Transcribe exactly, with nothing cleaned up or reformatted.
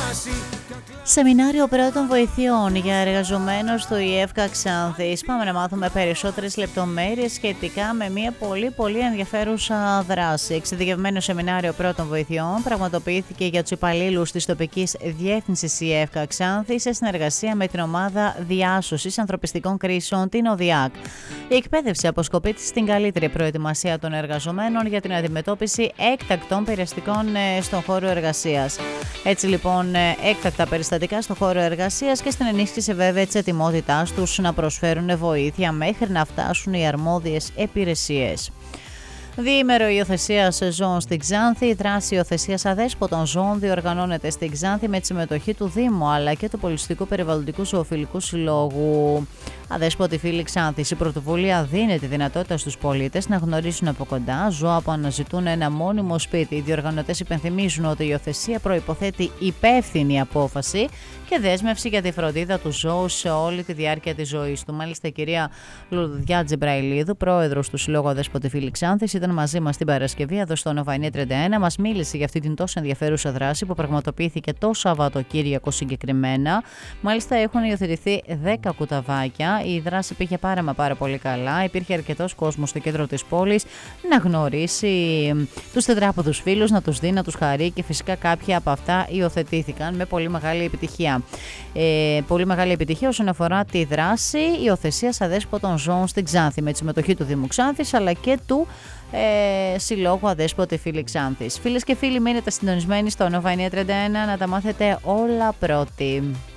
Σεμινάριο πρώτων βοηθειών για εργαζομένους του ΙΕΦΚΑ Ξάνθης. Πάμε να μάθουμε περισσότερες λεπτομέρειες σχετικά με μια πολύ πολύ ενδιαφέρουσα δράση. Εξειδικευμένο σεμινάριο πρώτων βοηθειών πραγματοποιήθηκε για τους υπαλλήλους της τοπικής διεύθυνσης ΙΕΦΚΑ Ξάνθης σε συνεργασία με την ομάδα διάσωσης ανθρωπιστικών κρίσεων, την ΟΔΙΑΚ. Η εκπαίδευση αποσκοπεί στην καλύτερη προετοιμασία των εργαζομένων για την αντιμετώπιση έκτακτων περιστατικών στον χώρο εργασίας. Έτσι λοιπόν, έκτακτα περιστατικά στον χώρο εργασίας και στην ενίσχυση βέβαια της ετοιμότητάς τους να προσφέρουν βοήθεια μέχρι να φτάσουν οι αρμόδιες υπηρεσίες. Διήμερο υιοθεσίας ζώων στην Ξάνθη. Η δράση υιοθεσίας αδέσποτων ζώων διοργανώνεται στην Ξάνθη με τη συμμετοχή του Δήμου αλλά και του Πολιστικού Περιβαλλοντικού Ζωοφιλικού Συλλόγου. Αδέσποτη φίλη Ξάνθης, η πρωτοβουλία δίνει τη δυνατότητα στους πολίτες να γνωρίσουν από κοντά ζώα που αναζητούν ένα μόνιμο σπίτι. Οι διοργανωτές υπενθυμίζουν ότι η υιοθεσία προϋποθέτει υπεύθυνη απόφαση και δέσμευση για τη φροντίδα του ζώου σε όλη τη διάρκεια της ζωής του. Μάλιστα, η κυρία Λουδιά Τζιμπραηλίδου, πρόεδρος του Συλλόγου Αδέσποτη φίλη Ξάνθης, ήταν μαζί μας την Παρασκευή εδώ στο Nova εννιακόσια τριάντα ένα. Μας μίλησε για αυτή την τόσο ενδιαφέρουσα δράση που πραγματοποιήθηκε το Σαββατοκύριακο συγκεκριμένα. Μάλιστα, έχουν υιοθετηθεί δέκα κουταβάκια. Η δράση πήγε πάρα μα πάρα πολύ καλά. Υπήρχε αρκετός κόσμος στο κέντρο της πόλης να γνωρίσει τους τετράποδους φίλους, να τους δει, να τους χαρεί και φυσικά κάποια από αυτά υιοθετήθηκαν με πολύ μεγάλη επιτυχία. Ε, πολύ μεγάλη επιτυχία όσον αφορά τη δράση υιοθεσίας αδέσποτων ζώων στην Ξάνθη με τη συμμετοχή του Δήμου Ξάνθης αλλά και του ε, Συλλόγου Αδέσποτη φίλη Ξάνθης. Φίλες και φίλοι, μείνετε συντονισμένοι στο Nova εννιακόσια τριάντα ένα να τα μάθετε όλα πρώτοι.